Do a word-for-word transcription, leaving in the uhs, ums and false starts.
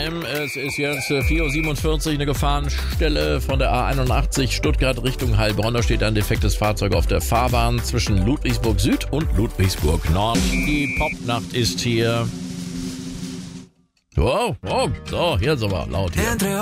M. Es ist jetzt vier Uhr siebenundvierzig, eine Gefahrenstelle von der A einundachtzig Stuttgart Richtung Heilbronn. Da steht ein defektes Fahrzeug auf der Fahrbahn zwischen Ludwigsburg Süd und Ludwigsburg Nord. Die Popnacht ist hier. Wow, oh, so, jetzt aber laut hier.